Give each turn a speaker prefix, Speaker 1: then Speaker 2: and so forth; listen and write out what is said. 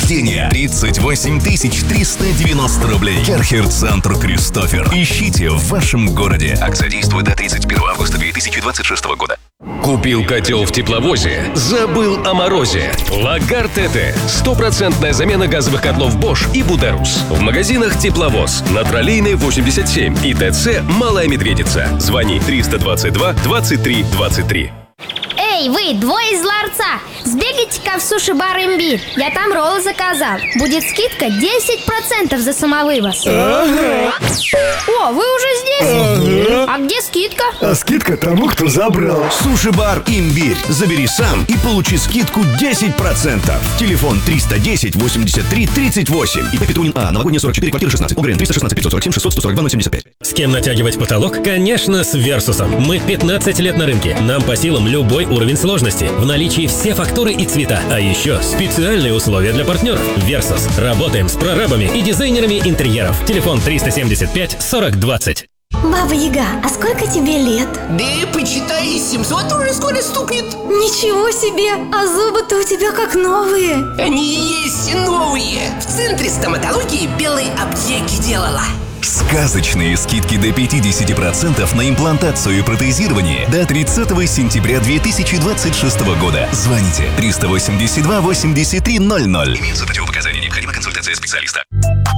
Speaker 1: рождения. 38 390 рублей. Керхер-центр «Кристофер». Ищите в вашем городе. Акция действует до 31 августа 2026 года.
Speaker 2: Купил котел в тепловозе? Забыл о морозе. Лагар ТТ. Стопроцентная замена газовых котлов Bosch и Buderus. В магазинах Тепловоз. На Троллейной 87 и ТЦ Малая Медведица. Звони 322 23 23.
Speaker 3: Эй, вы, двое из ларца! Сбегайте-ка в суши-бар «Имбирь». Я там роллы заказал. Будет скидка 10% за самовывоз.
Speaker 4: Ага.
Speaker 3: О, вы уже здесь?
Speaker 4: Ага.
Speaker 3: А где скидка?
Speaker 4: А скидка тому, кто забрал.
Speaker 5: Суши-бар «Имбирь». Забери сам и получи скидку 10%. Телефон 310 83 38. ИП Петрунин А. Новогодняя 44, квартира 16. ОГРН 316 547 600 142 075.
Speaker 6: С кем натягивать потолок? Конечно, с Версусом. Мы 15 лет на рынке. Нам по силам любой уровень сложности. В наличии все фактуры и цвета. А еще специальные условия для партнеров. Версус. Работаем с прорабами и дизайнерами интерьеров. Телефон 375 40 20.
Speaker 7: Баба Яга, а сколько тебе лет?
Speaker 8: Да почитай, 700 уже скоро стукнет.
Speaker 7: Ничего себе! А зубы-то у тебя как новые.
Speaker 8: Они и есть новые. В центре стоматологии белой аптеки делала.
Speaker 1: Сказочные скидки до 50% на имплантацию и протезирование до 30 сентября 2026 года. Звоните 382 83 00. Имеются противопоказания, необходима консультация специалиста.